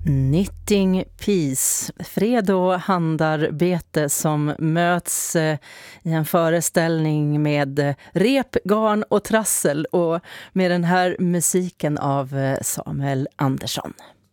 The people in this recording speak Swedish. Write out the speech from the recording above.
Knitting Peace, fred och handarbete som möts i en föreställning med rep, garn och trassel och med den här musiken av Samuel Andersson.